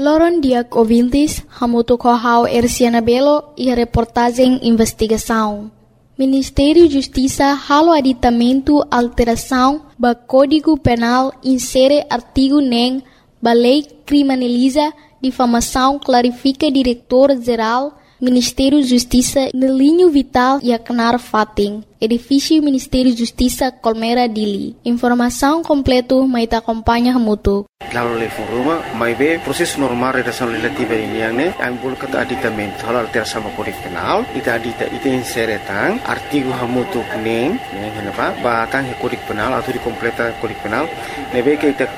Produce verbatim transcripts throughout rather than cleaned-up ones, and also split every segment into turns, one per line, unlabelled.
Loron Diak Ouvintes, Hamuto Kohau Erciana Belo e a reportagem Investigação. Ministério da Justiça halo aditamento alteração ba Código Penal insere artigo nem ba lei criminaliza difamação clarifica diretor-geral Ministério da Justiça no linho vital e acnar fating. Edifício Ministério da Justiça Colmeira Dili. Informação completa mas acompanha Hamuto.
Lalu level rumah, mai be proses normal redação legislativa ini yang ne, ambul kata aditamento, halal terasa Kode Penal, ita adita ita insere tang artigo hamutu neng, neng kenapa? Batang Kode Penal atau dikompleta Kode Penal, nebe ke ita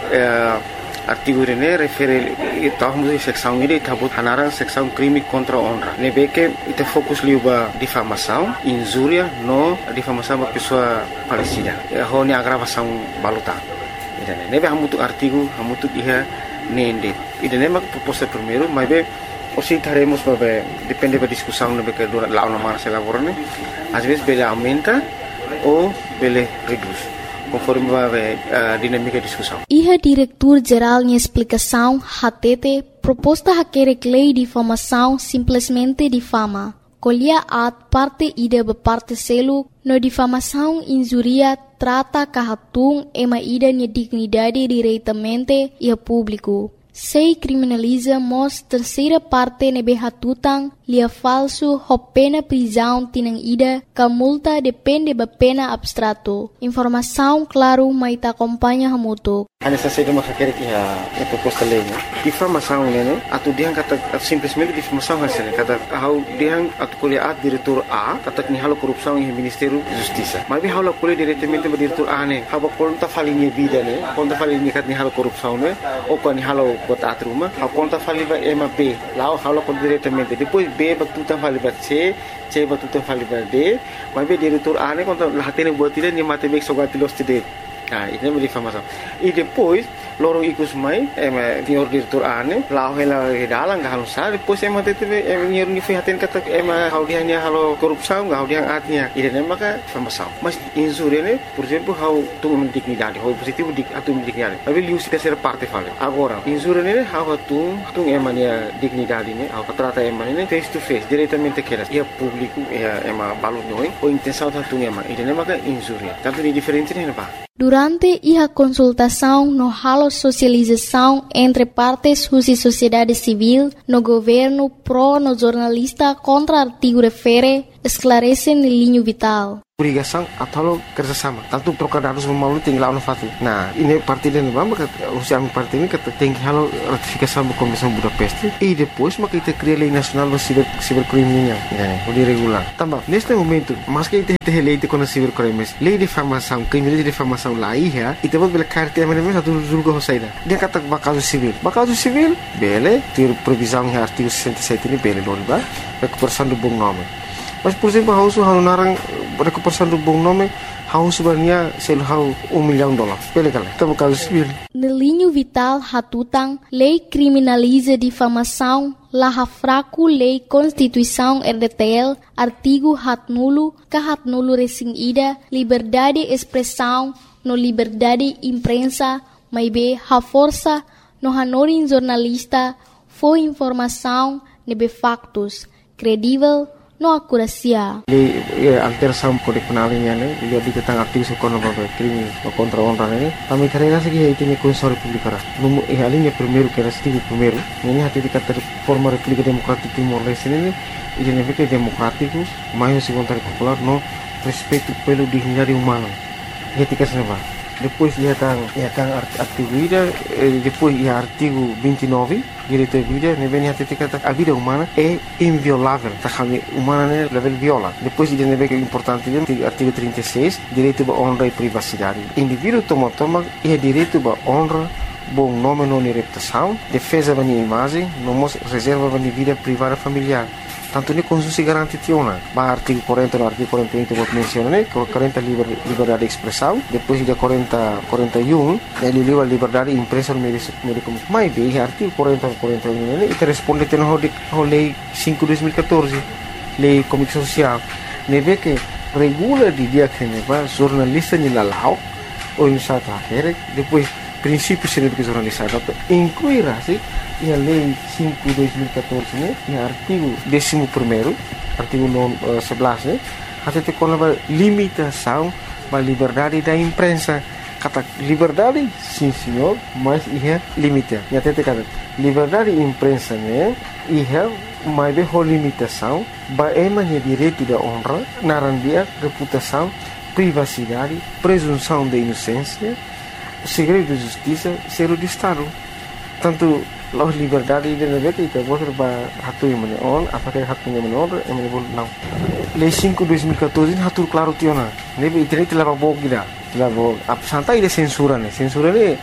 artigo ini refere ita hamutu seksão ini tabut hanarang seksão crime contra honra. Nebe ke ita fokus liuba difamação, injúria, no difamação ba pessoa falecida. Ho ni agravação baluta. Idane nebe hamutu artigo hamutu iha nende idane mak proposta primeiro mas be osi taremos babe depende da discussão nebe que dura lá na marcha laborane às vezes bele aumenta ou bele reduz conforme babe a dinâmica da discussão.
Iha diretor-geral de explicação H T T proposta haquere lei de difamação simplesmente difama. Colhia at parte ida be parte selo no difamação injuria trata kahatung ema ida nia dignidade diretamente e a público. Sei criminaliza mos terceira parte nebe hatutang lia falso ho pena prisão tinang ida ka multa depende ba pena abstrato. Informação claro mas ta acompanha hamuto.
Hanya saja mas quer que a a proposta lei, difamação né, atu diang kata simplesmente difamação hasil kata how diang atu kuliah at diretor A kata ni halo korupsão em Ministério da Justiça. Mas bi halo kuliah diretamente ba diretor A ne, haba konta falinha vida ne, konta falinha kat ni halo korupsão ne, ou kan ni halo kota atruma, ha konta faliva ema B, lá halo kon diretamente. Depois B ba tuta faliva C, C ba tuta faliva D, mas bi diretor A ne konta lahatene buat tidak ni mate bek sogatilos tidak. Ah, ini é difamação. E depois, loro ikus mai, é senhor diretor ane, lau hela dalang gak halus sah, depois é mate teve é senhor ni fihaten kata é ma hau dia ni halo korupsão, gak hau dia atnya. Ini é maka difamação. Mas insure ne, por exemplo, hau tu dignidade, hau positivo dik atu dignidade. Tapi liu se terceira parte fale. Agora, insure ne hau tu tu é mania dignidade ne, hau trata é mania face to face, diretamente queras. E público é é ma balu noi, ou intenção tu é ma. Ini é maka insure. Tanto de diferente ne pa.
Durante a consultação no halo socialização entre partes e sociedade civil, no governo pro no jornalista contra artigo refere, esclarece no linho vital.
Obrigação atau kerjasama. Tanto trocar dados melalui tinggal inovasi. Nah, ini parti dan bamba usia parti ini kata tinggi halo ratifikasi sama Komisi Budapest. E depois maka kita cria lei nacional do ciber cibercriminal, né? O de regular. Também neste momento, mas que kita tem lei de contra cibercrimes, lei de difamação, crime de difamação lá ia, e temos bela carta a mesma do julgo hosaida. Dia kata bakal civil. Bakal civil, bele, ter previsão em artigo sessenta e sete ini bele doriba, recuperação do bom nome. Mas, por exemplo, hau su hau narang recuperação do bom nome, hau sebenarnya sel hau um milhão de dólares. Pele kala, tamo caso civil.
No linho vital hatutang, lei criminaliza difamação, la fraco lei Constituição R D T L, artigo hat nulo, ka hat nulo resing ida, liberdade expressão, no liberdade imprensa, mai be ha força, no hanorin jornalista, foi informação, nebe factos, credível, no akurasia.
Di alteração Kode Penal ini ne, jadi tentang artigo sekono babe crime contra honra ne. Kami karena segi itu ni Constituição Republicana. Numu eh alinha primeiro que era artigo primeiro. Ini hati dikata forma República Democrática Timor-Leste ini, ini negara democrático, mais segundo popular no respeito pelo dignidade humana. Etika senapa. Depois ia tang ia tang artigo ida, depois ia artigo vinte e nove, direito à vida, ne vem hati dikata a vida humana é inviolável. Tá kami humana ne level viola. Depois ida ne vem importante dia artigo trinta e seis, direito à honra e privacidade. Indivíduo toma toma é direito à honra, bom nome não reputação, defesa da minha imagem, não reserva da minha vida privada familiar. Tanto ni konstitusi garanti tiona. Ba artigo quarenta no artigo quarenta e um vou mencionar, né? quarenta liber, liberdade de expressão, depois de quarenta, quarenta e um, ele livre liberdade de imprensa no meio de comunicação. Mas bem, artigo quarenta, quarenta e um, né? E responde tendo a lei cinco de dois mil e quatorze, lei de comunicação social. Ne vê que regula de dia que ne va jornalista ni lalau ou em South Africa, depois princípios de educação jornalística, incluir assim a lei cinco de dois mil e catorze, né, e artigo décimo primeiro, artigo sebelas, né, até tem uma limitação da liberdade da imprensa. Kata liberdade, sim senhor, mas é limite. E até tem kata liberdade da imprensa, né, é mais bem limitação, é manhã direito da honra, narandia, reputação, privacidade, presunção de inocência, segredo de justiça, segredo de Estado. Tanto a liberdade de negara itu boleh berhatu yang mana on, apakah haknya mana on, yang mana boleh não. Lei cinco de dois mil e catorze hatu claro tiona. Nebe internet telah bawa kita, telah bawa. Apa santai dia censura ni, censura ni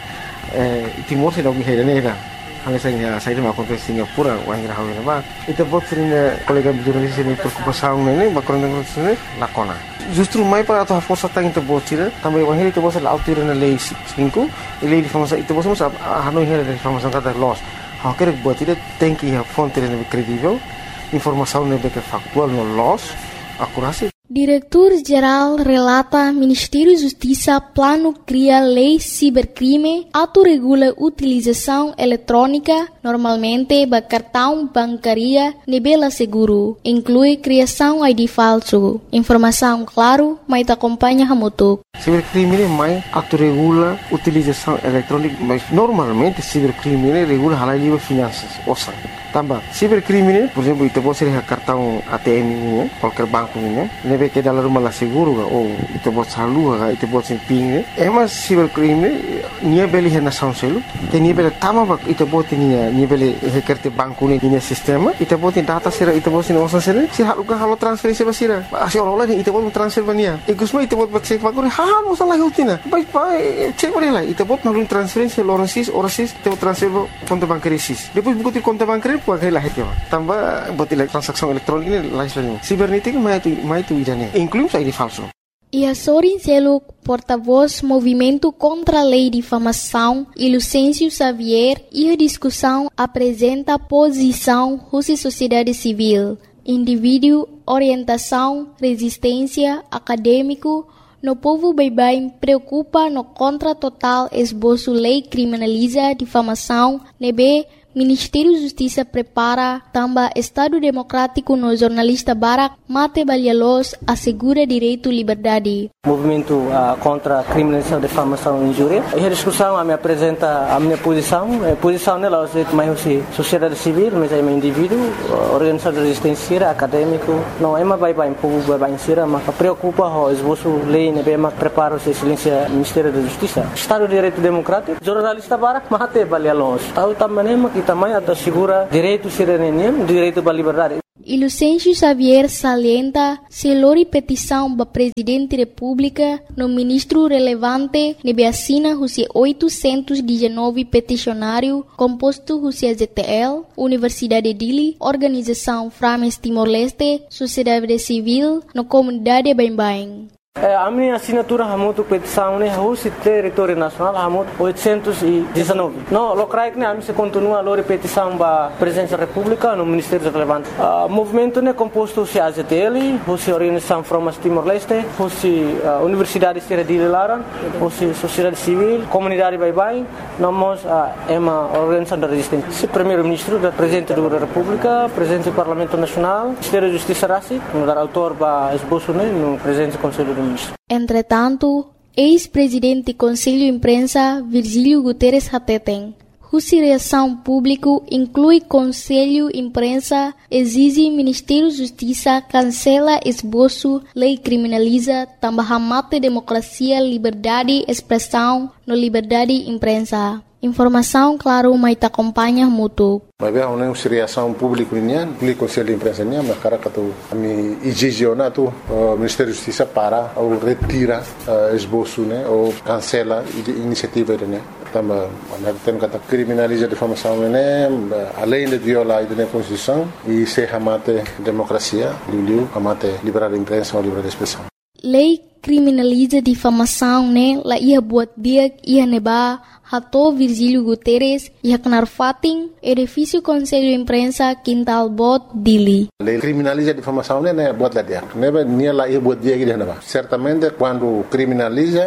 Timor se lagi hera ni dah. Hanya saya saya dah makan di Singapura, orang yang hawi nama. Itu buat sering kolega jurnalis ini preocupação ni, bakoran dengan sini lakona. Justru mai para atau força tang itu buat sih, tambah orang itu buat selalu tiru na lei cinco, lei informasi itu buat semua hanoi hera informasi kata loss. Hal kira buat itu tem que a fonte lebih kredibel, informação lebih factual no loss, akurasi.
Diretor-Geral relata Ministério da Justiça plano cria lei cibercrime, autorregula utilização eletrônica, normalmente ba cartão bancária nebela seguro, inclui criação I D falso. Informação claro, mas te acompanha hamutuk.
Cibercrime mais autorregula utilização eletrônica, mas normalmente cibercrime regula hal livre finanças, osa. Tambah, cibercrime, por exemplo, itu pode ser cartão A T M ini, qualquer banco ini, nebe que dalam rumah lah seguro ga, ou itu pode salur ga, itu pode ping ni. Emas cibercrime, nia beli hena sound selu, que nia beli tama bak, itu pode nia nia beli hekerte banco ni nia sistema, itu pode data sera, itu pode nia osan sera, si halu ga halu transferensi basira, asyik orang lain itu pode transfer bania, ikusma itu pode cek banco ni, ha mo salah hutina, baik baik cek boleh lah, itu pode nalun transferensi orang sis, orang sis, itu transfer konto bankari sis, depois buku ti konto bankari puai lah hati apa, tambah buat transaksi elektronik ini lain lain, sibernetik mai tu mai tu idane, inclusive I D falso.
E Sorin Seluk, porta-voz Movimento contra a Lei de Difamação, e Lucêncio Xavier, e a discussão apresenta posição Rússia Sociedade Civil, indivíduo, orientação, resistência, acadêmico, no povo bem-bem preocupa no contra total esboço lei criminaliza difamação, nebe Ministério da Justiça prepara também Estado Democrático no jornalista Barak Mate Balialos assegura direito à liberdade.
Movimento uh, contra a criminalização, difamação e injúria. E a discussão a me apresenta a minha posição. A posição dela é mais sociedade civil, mas é um indivíduo, organização de resistência, acadêmico. Não é mais bem povo bem ser, mas preocupa o esboço lei, né, mas prepara o silêncio Ministério da Justiça. Estado de Direito Democrático, jornalista Barak Mate Balialos. Tahu também também assegura direito cidadania, direito à liberdade.
E Lucêncio Xavier salienta se lori petição para presidente da República no ministro relevante nebe assina Rússia oitocentos e dezenove peticionário composto Rússia Z T L, Universidade de Dili, Organização Frames Timor-Leste, Sociedade Civil, no comunidade bem-bem.
A minha assinatura hamutu petição é Rússia território nacional hamutu oitocentos e dezenove. Não, locais que a mim se continua a lori petição para presidente da República no Ministério relevante. O movimento é composto de A Z T L, Rússia Organização Frames Timor-Leste, Rússia Universidade de Dili Laran, Rússia Sociedade Civil, Comunidade Bye-Bye, nós é uma organização da resistência. O primeiro-ministro, o presidente da República, o presidente do Parlamento Nacional, o Ministério da Justiça Rassi, o autor para esboço no presidente do Conselho do Ministro.
Entretanto, ex-presidente do Conselho de Imprensa, Virgílio Guterres Hateten, Rússia Reação Público inclui Conselho de Imprensa, exige Ministério da Justiça, cancela esboço, lei criminaliza, também mata democracia, liberdade, expressão, no liberdade de imprensa. Informação, claro, mas te acompanha muito.
Mas bem, não é reação pública nian, público conselho de imprensa nian, mas cara que tu a mim exigena tu Ministério da Justiça para ou retira esboço, né, ou cancela iniciativa né. Também, nós temos que criminalizar a difamação, né, além de violar a Constituição e se amate democracia, liu amate liberdade de imprensa ou liberdade de expressão.
Lei criminaliza difamação, né, lá ia buat dia ia neba Hato Virgílio Guterres e Haknar Fatin, edifício Conselho de Imprensa, Quintal Bot, Dili.
A lei criminaliza a difamação, né, buat lá dia. Neba nia lá ia buat dia que dia neba. Certamente quando criminaliza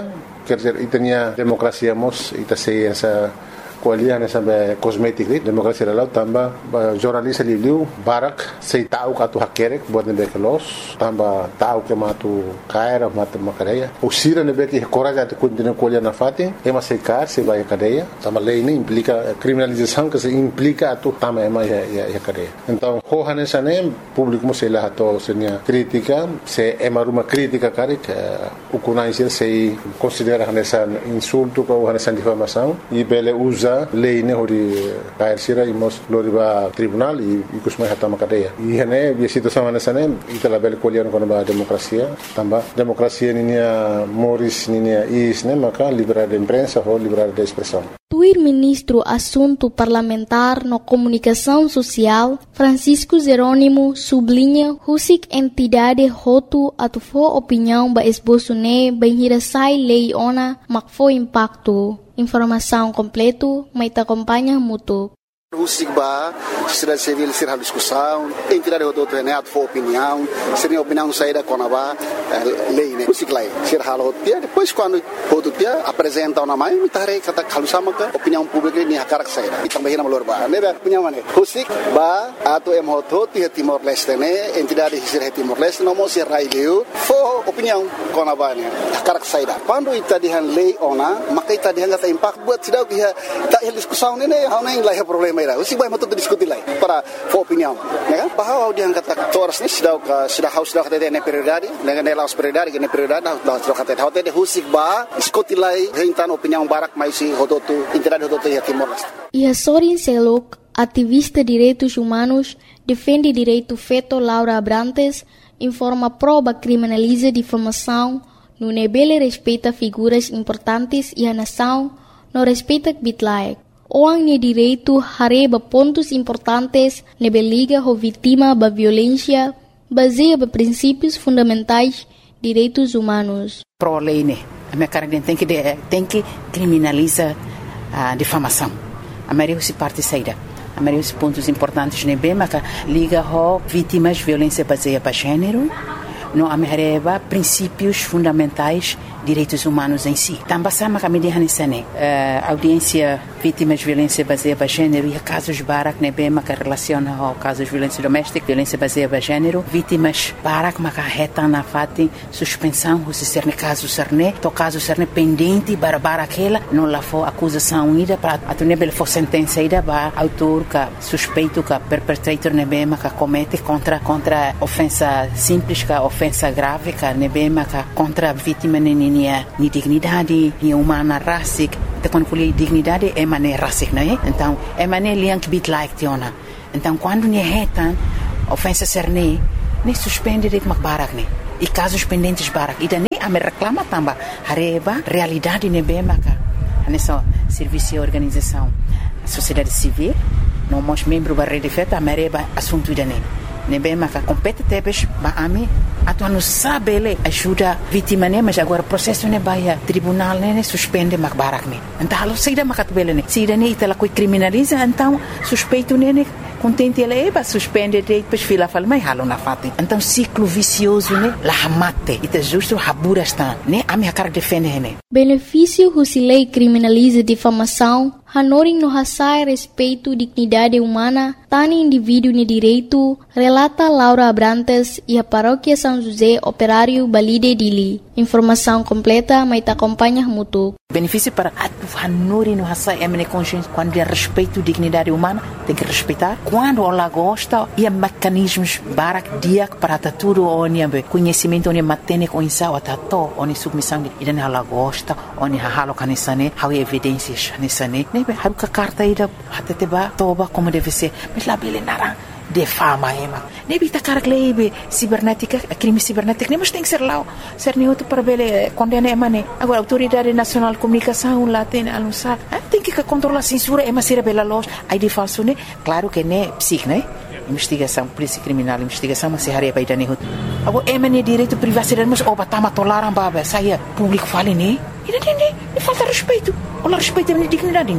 quer dizer, e tinha democracia mos, e tá sei essa kualiah na sampai kosmetik ni demokrasi lalau tambah jurnalis liu barak sei tahu katu hakerek buat nebe kelos tambah tahu ke matu kaira matu makadeia usira nebe que coragem de continuar kualiah na fati ema sei kar sei vai cadeia tambah lei ni implica criminalização que se implica atu tambah ema ya ya cadeia então hohan sane público mo sei lá to senia crítica se ema ruma crítica kari que o conhecer sei considera essa insulto ou essa difamação e bele usa lei ne hori kair sira imos loriba tribunal e kusmai hatama cadeia e hene bi situação nessa ne itala bel kolian kono ba demokrasia tamba demokrasia ninia moris ninia is ne maka liberdade de imprensa ou liberdade de expressão.
Tuir ministro assunto parlamentar no comunicação social Francisco Jerônimo sublinha husik entidade hotu atu fo opinião ba esboço ne benhira sai lei ona mak fo impacto. Informação completo, mas te acompanha muito.
O SIGBA, sociedade civil, ser a discussão, entidade do treinado for opinião, seria opinião saída com a lei, né? O SIGLAI, ser a rotia, depois quando o rotia apresenta uma mãe, me tarei que está calusama que opinião pública nem a cara que saída. E também na malorba, né? Opinião né? O SIGBA, ato é moto, tinha Timor-Leste, né? Entidade de ser Timor-Leste, não mostra raio, for opinião com a mãe, a cara que saída. Quando está de lei ona, mas está de hanga impacto buat cidade que está em discussão, né? Não é lá problema. O SIGBA mau tuh diskusi lagi para opinião, ya kan? Bahwa dia angkat toras ni sudah sudah haus sudah kata dia prioridade, dengan dia laus prioridade, dengan prioridade dah sudah kata dia. Hotel dia o SIGBA diskusi lagi hentan opinião barak mais si hototu entidade hototu ya Timor-Leste.
E a Sorin Selok, ativista de direitos humanos, defende direito feito Laura Abrantes, informa prova criminaliza difamação, no nebele respeita figuras importantes e a nação não respeita bitlaek. Orang ni direito hareba pontos importantes nebe liga ho vítima ba violência baseia ba princípios fundamentais direitos humanos.
Pro lei né, a minha cara tem que tem que criminaliza a difamação. A maioria se parte saída. A maioria dos pontos importantes nebe mas liga ho vítimas violência baseia ba gênero. No amereba princípios fundamentais direitos humanos em si. Também sama kami dihanisane uh, audiência vítimas de violência baseada em gênero e casos barak nebe maka relaciona ao casos de violência doméstica, violência baseada em gênero, vítimas barak maka reta na fati suspensão se ser ne caso serne, to caso serne pendente para barakela, não lá for acusação ida para atu nebe for sentença ida ba autor ka suspeito ka perpetrator nebe maka comete contra contra ofensa simples ka ofensa grave ka nebe maka contra vítima nini ni dignidade, ni humana racic, te quando fui dignidade é mané racic, não é? Então é mané liank bit like tiona. Então quando ni retan ofensa serne, ni suspende det mak barak ne. E casos pendentes barak. E daí a me reclama tamba hareba realidade ne be maka. Nessa serviço e organização, a sociedade civil, não mos membro da rede feta, a mereba assunto dane. Nebe maka competitebes ba ami atu anu sabele ajuda vítima ne mas agora processo ne baia tribunal ne suspende mak barak ne então halo saída makat bele ne saída ne itala coi criminaliza então suspeito ne ne contente ele ba suspende depois fila fala mai halo na fati então ciclo vicioso ne la hamate ita justo habura está ne ami akar defende ne
benefício husilei criminaliza difamação hanoring no hasai respeito dignidade humana tani indivíduo ne direito relata Laura Abrantes e a paróquia São José Operário Balide Dili. Informação completa, mas te acompanha muito.
Benefício para a Nori no Hassai é consciência quando é respeito à dignidade humana, tem que respeitar. Quando ela gosta, e há mecanismos para dia para tudo, onde conhecimento, onde mantém com isso, atato, onde submissão, e daí ela gosta, onde halo canisane, há evidências canisane, nem bem, há uma carta aí da até te ba toba como deve ser, mas lá bele nara de fama ema. Nem bita cara glebe cibernética, crime cibernético, nem mas tem que ser lá, ser nem outro para bele condena ema ne. Agora autoridade nacional de comunicação lá tem anunciar, tem que controlar a censura, ema ser bela loja, aí de falso ne, claro que ne psic ne. Investigação, polícia criminal, investigação, mas se haria para ir agora ema ne direito privacidade, mas oba tama tolaram baba, saia público fale ne. E não tem nem falta respeito, olha respeito a minha dignidade ne.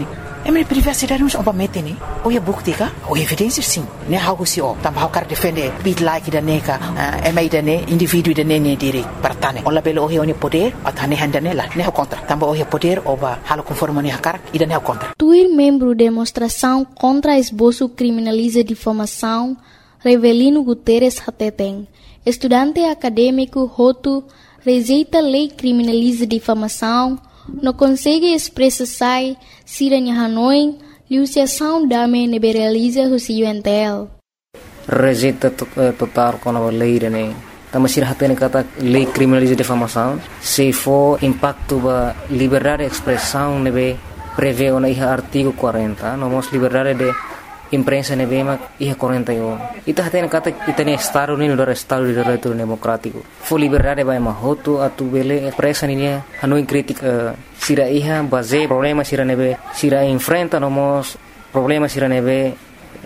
É minha privacidade não oba mete ni. Ou é bukti ka? Ou evidência sim. Né algo se o. Tambah cara defender bit like da neka. É mais da ne indivíduo da ne ne diri partane. Ola belo o é poder, atane handa nela. Ne contra. Tambah o é poder oba halo conforme ne cara e da ne contra.
Tuir membro demonstração contra esboço criminaliza difamação, Revelino Guterres Hateteng. Estudante acadêmico Hotu rejeita lei criminaliza difamação, não consegue expressar sai, siranya Hanoi, liusiação dame neberaliza o C U N T L.
Rejeita total com a lei, né? Também se hatene kata lei criminaliza difamação, se for impacto ba liberdade de expressão nebe prevê o iha artigo quarenta, nomos liberdade de imprensa nebe mak iha quarenta e um. Ita hatene kata itane estado ni no estado de direito democrático. Fo liberdade ba mahoto atu bele expressa ni Hanoi crítica sira iha base problema sira nebe sira enfrenta nomos problema sira nebe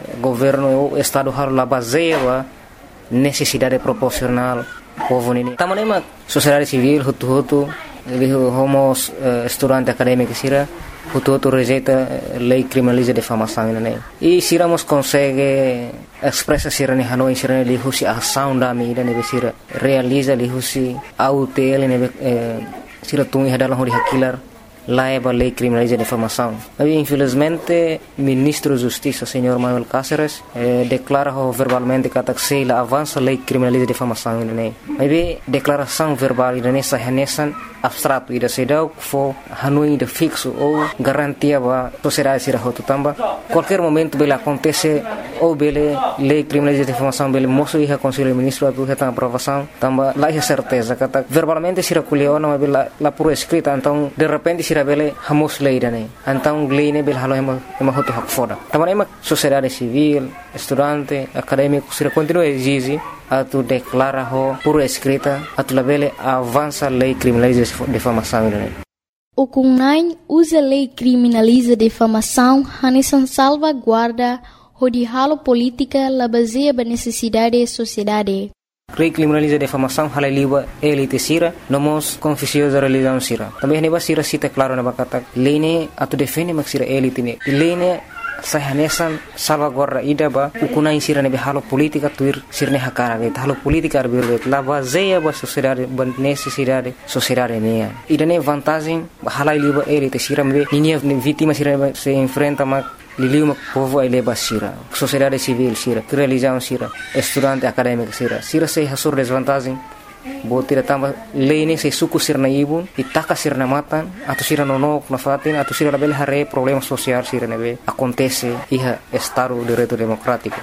governo o estado har la base ba necessidade proporcional povo nini. Tamane mak sociedade civil hutu hutu lihu homos uh, estudante acadêmico sira hutu hutu rejeita lei criminaliza difamação nini. E siramos consegue expressa sira ni Hanoi sira ni lihu si ação da mi da nebe sira realiza lihu si autel nebe eh, sira tungi hadalang hori hakilar laiba lei criminaliza difamação. Mas infelizmente ministro da Justiça, senhor Manuel Cáceres, eh, declara verbalmente que a la avança lei criminaliza difamação ini. Mas declaração verbal ini sahanesan abstrato ida sedau fo Hanoi de fixo ou garantia ba sociedade sira hotu tamba qualquer momento bela acontece ou bele lei criminaliza difamação bele moço iha conselho ministro atu heta aprovação tamba lá é certeza kata verbalmente sira kuliona mas bela la pura escrita então de repente sira bele hamos lei dane então lei ne bela halo ema ema hotu hak foda tamba ema sociedade civil estudante acadêmico sira continua exige atu declara ho pura escrita atu labele avança lei criminaliza difamação ini.
O Kunai usa lei criminaliza difamação hanesan salvaguarda hodi halo política la baseia ba necessidade sociedade.
Lei criminaliza difamação halai liba elite sira nomos confusiosa religião sira. Também neba sira cita claro na bakata lei ne atu defende mak sira elite ne. Lei ne sahanesan salvaguarda ida ba ukunai sira nebe halo politika tuir sirne hakara ge halo politika arbir la baseia ba sociedade ba necessidade sociedade ne ida ne vantagem halai liba elite sira me ninia vítima sira se enfrenta ma liliu ma povo ele ba sira sociedade civil sira religião sira estudante acadêmico sira sira se hasur desvantagem botira tamba lei ne se suku sirna ibun itaka sirna matan atau sira nonok na fatin atau sira label hare problema social sira nebe acontece iha estado de direito democrático.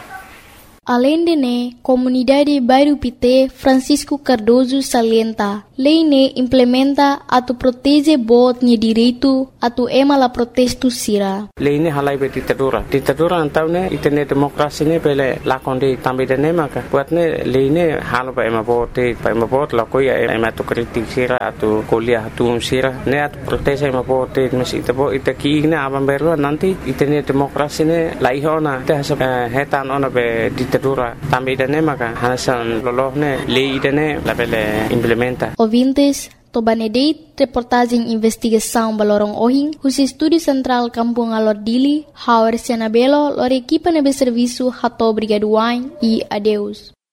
Além de ne, comunidade Bairro Pité Francisco Cardoso salienta, lei ne implementa atu protege bot ni direito atu ema la protesto sira.
Lei ne halai be ditadura. Ditadura antau ne itene demokrasi ne pele lakonde tambe de ne maka. Buat ne lei ne halo ba ema bote, ba ema bot la koya ema tu kritik sira atu kuliah atu sira ne atu protege ema bote mesi itabo itaki ne abam berwa nanti itene demokrasi ne laihona te hasa hetan ona be ditadura tambe de ne maka hanasan lolohne lei de ne la pele implementa.
Ouvintes, Tobanedeit, reportagem investigação balorong ohing, husi estúdio central Kampung Alor Dili, Hauer Sianabelo, lor equipa nebe serviço Hato Brigaduain e adeus.